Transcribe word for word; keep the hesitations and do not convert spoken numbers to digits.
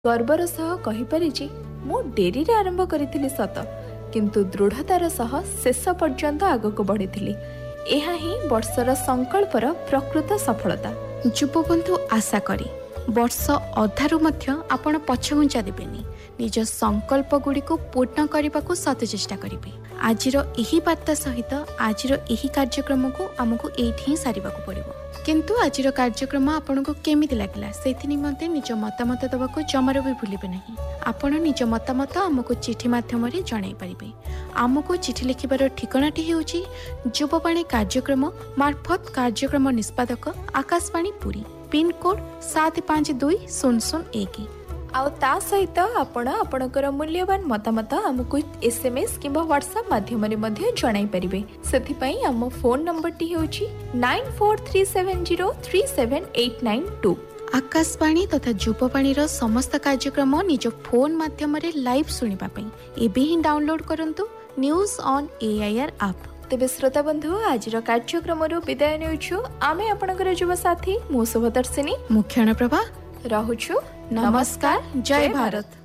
गर्वर सह कहिपारि जे मु डेरी रे आरंभ करिथिली सत किंतु दृढ़तार सह शेष पर्यंत आगक बढ़िथिली। एहा ही वर्षर संकल्पर प्रकृत सफलता। युवबंधु आशा करी वर्ष अधारू मध्य आपण पछघुंचा देबेनी, निज संकल्प गुड़ी को पूर्ण करने को सत चेष्टा करेंगे। आजिर एही वार्ता सहित आजिर एही कार्यक्रम को आमको एठी ही सारिबा को पड़िबो। किंतु आजिर कार्यक्रम आपनको केमिति लागला सेथि निमंते निज मतामत दबाको जमारो भी भूलिबे नहीं। आपण निज मतामत आमको चिठी माध्यम रे जणाई परिबे। आमको चिठी लिखिबार ठिकानाटी हेउची युववाणी कार्यक्रम मार्फत कार्यक्रम निष्पादक आकाशवाणी पुरी, पिन कोड सात पाँच दुई शून्य शून्य एक। आउ ता सहित आपण आपणकर मूल्यवान मतामत आमको एसएमएस किंबा व्हाट्सएप माध्यम रे मध्ये जणाई परिबे। सेथि पई आम phone number T हेउची nine four three seven zero three seven eight nine to. Akashvani तथा युववाणी रो समस्त कार्यक्रम निज फोन माध्यम रे लाइव सुनिबा पई एबे ही डाउनलोड करंतु न्यूज ऑन एआईआर ऐप। तेबे श्रोता बंधु आजिर कार्यक्रम विदाय नेउछु। आमे आपणकर युवा साथी मु शुभदर्शिनी मुख्यण प्रभा रहुछु। नमस्कार, जय भारत।